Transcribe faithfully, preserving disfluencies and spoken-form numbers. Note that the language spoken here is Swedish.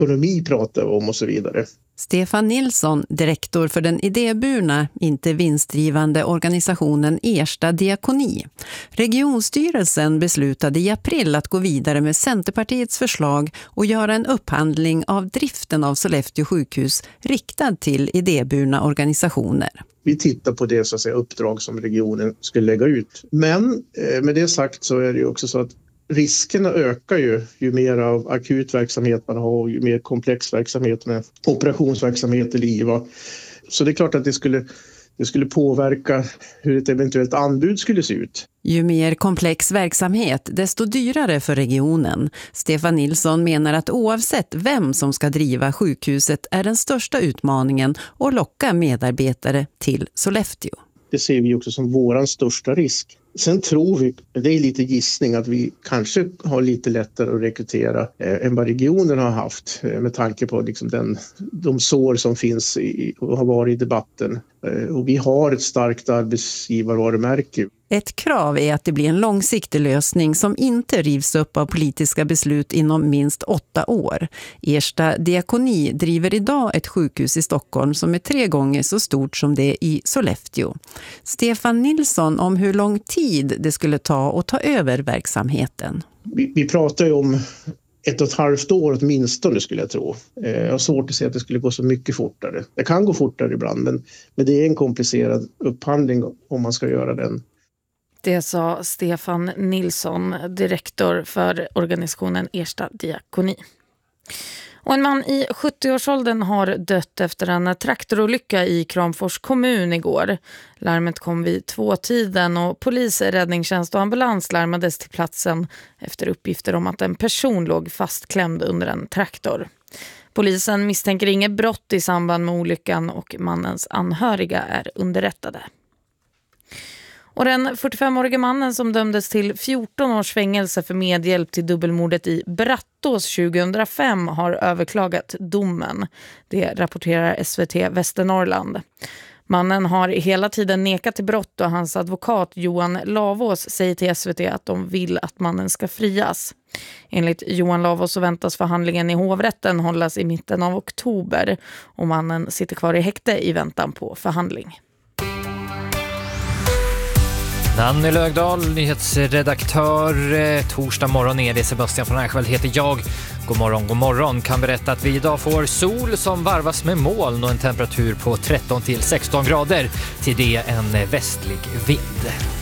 ekonomi pratar om och så vidare. Stefan Nilsson, direktor för den idéburna, inte vinstdrivande organisationen Ersta Diakoni. Regionstyrelsen beslutade i april att gå vidare med Centerpartiets förslag och göra en upphandling av driften av Sollefteå sjukhus riktad till idéburna organisationer. Vi tittar på det så att säga, uppdrag som regionen skulle lägga ut. Men eh, med det sagt så är det ju också så att riskerna ökar ju, ju mer av akut verksamhet man har, ju mer komplex verksamhet med operationsverksamhet i I V A. Så det är klart att det skulle, det skulle påverka hur ett eventuellt anbud skulle se ut. Ju mer komplex verksamhet, desto dyrare för regionen. Stefan Nilsson menar att oavsett vem som ska driva sjukhuset är den största utmaningen att locka medarbetare till Sollefteå. Det ser vi också som våran största risk. Sen tror vi, det är lite gissning, att vi kanske har lite lättare att rekrytera eh, än vad regionen har haft eh, med tanke på liksom den, de sår som finns i, och har varit i debatten. Eh, och vi har ett starkt arbetsgivarvarumärke. Ett krav är att det blir en långsiktig lösning som inte rivs upp av politiska beslut inom minst åtta år. Ersta Diakoni driver idag ett sjukhus i Stockholm som är tre gånger så stort som det i Sollefteå. Stefan Nilsson om hur lång tid det skulle ta att ta över verksamheten. Vi, vi pratar ju om ett och ett halvt år åtminstone skulle jag tro. Jag har svårt att se att det skulle gå så mycket fortare. Det kan gå fortare ibland, men, men det är en komplicerad upphandling om man ska göra den. Det sa Stefan Nilsson, direktor för organisationen Ersta Diakoni. Och en man i sjuttio-årsåldern har dött efter en traktorolycka i Kramfors kommun igår. Larmet kom vid tvåtiden och polis, räddningstjänst och ambulans larmades till platsen efter uppgifter om att en person låg fastklämd under en traktor. Polisen misstänker inget brott i samband med olyckan och mannens anhöriga är underrättade. Och den fyrtiofemårige mannen som dömdes till fjorton års fängelse för medhjälp till dubbelmordet i Brattås tjugohundrafem har överklagat domen. Det rapporterar S V T Västernorrland. Mannen har hela tiden nekat till brott och hans advokat Johan Lavås säger till S V T att de vill att mannen ska frias. Enligt Johan Lavås så väntas förhandlingen i hovrätten hållas i mitten av oktober och mannen sitter kvar i häkte i väntan på förhandling. Nanny Lögdahl, nyhetsredaktör. Eh, torsdag morgon är det. Sebastian von Archwald heter jag. God morgon, god morgon. Kan berätta att vi idag får sol som varvas med moln och en temperatur på tretton till sexton grader. Till det en västlig vind.